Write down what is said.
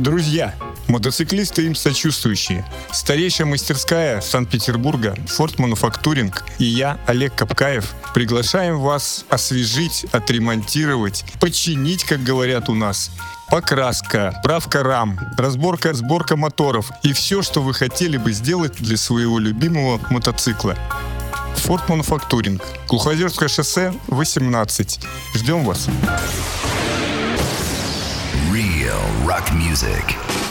Друзья, мотоциклисты им сочувствующие. Старейшая мастерская Санкт-Петербурга Ford Manufacturing и я, Олег Капкаев, приглашаем вас освежить, отремонтировать, починить, как говорят у нас. Покраска, правка рам, сборка моторов и все, что вы хотели бы сделать для своего любимого мотоцикла. Ford Manufacturing, Глухозерское шоссе, 18. Ждем вас. Real rock music.